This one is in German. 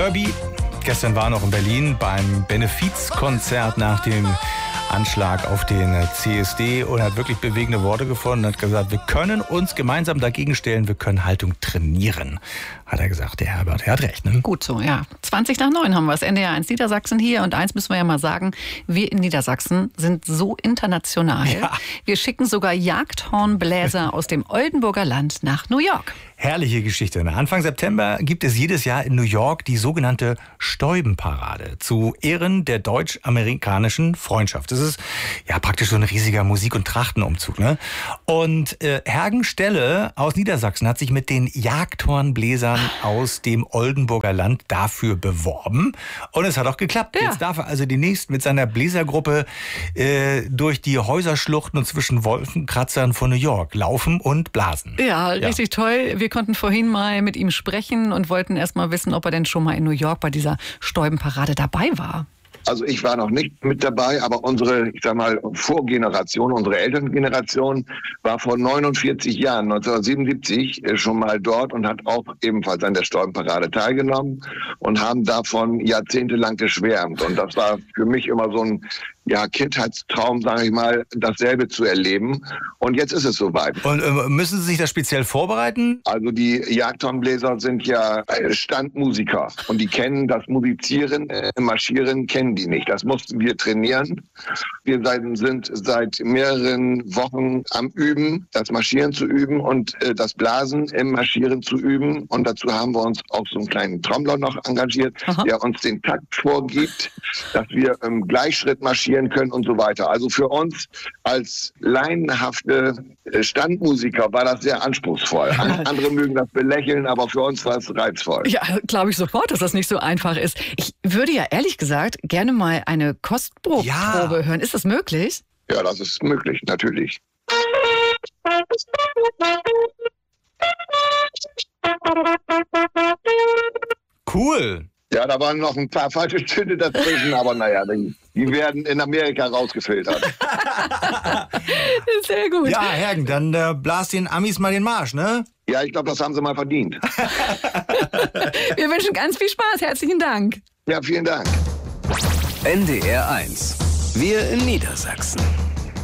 Herbie. Gestern war noch in Berlin beim Benefizkonzert nach dem Anschlag auf den CSD und hat wirklich bewegende Worte gefunden und hat gesagt, wir können uns gemeinsam dagegen stellen, wir können Haltung trainieren, hat er gesagt, der Herbert. Er hat recht, ne? Gut so, ja. 20:09 haben wir es, NDR 1 Niedersachsen hier. Und eins müssen wir ja mal sagen, wir in Niedersachsen sind so international. Ja. Wir schicken sogar Jagdhornbläser aus dem Oldenburger Land nach New York. Herrliche Geschichte. Anfang September gibt es jedes Jahr in New York die sogenannte Stäubenparade zu Ehren der deutsch-amerikanischen Freundschaft. Das ist ja praktisch so ein riesiger Musik- und Trachtenumzug, ne? Und Hergen Stelle aus Niedersachsen hat sich mit den Jagdhornbläsern aus dem Oldenburger Land dafür beworben. Und es hat auch geklappt. Ja. Jetzt darf er also demnächst mit seiner Bläsergruppe durch die Häuserschluchten und zwischen Wolkenkratzern von New York laufen und blasen. Ja, richtig toll. Wir konnten vorhin mal mit ihm sprechen und wollten erst mal wissen, ob er denn schon mal in New York bei dieser Stäubenparade dabei war. Also ich war noch nicht mit dabei, aber unsere, ich sag mal, Vorgeneration, unsere Elterngeneration war vor 49 Jahren, 1977, schon mal dort und hat auch ebenfalls an der Stäubenparade teilgenommen und haben davon jahrzehntelang geschwärmt. Und das war für mich immer so ein Kindheitstraum, sage ich mal, dasselbe zu erleben. Und jetzt ist es soweit. Und müssen Sie sich da speziell vorbereiten? Also die Jagdhornbläser sind ja Standmusiker und die kennen das Musizieren, Marschieren kennen die nicht. Das mussten wir trainieren. Wir sind seit mehreren Wochen am Üben, das Marschieren zu üben und das Blasen im Marschieren zu üben. Und dazu haben wir uns auch so einen kleinen Trommler noch engagiert, der uns den Takt vorgibt, dass wir im Gleichschritt marschieren können und so weiter. Also für uns als laienhafte Standmusiker war das sehr anspruchsvoll. Andere mögen das belächeln, aber für uns war es reizvoll. Ja, glaube ich sofort, dass das nicht so einfach ist. Ich würde ja ehrlich gesagt gerne mal eine Kostprobe hören. Ist das möglich? Ja, das ist möglich, natürlich. Cool. Ja, da waren noch ein paar falsche Töne dazwischen, aber naja, die werden in Amerika rausgefiltert. Sehr gut. Ja, Hergen, dann blast den Amis mal den Marsch, ne? Ja, ich glaube, das haben sie mal verdient. Wir wünschen ganz viel Spaß. Herzlichen Dank. Ja, vielen Dank. NDR 1. Wir in Niedersachsen.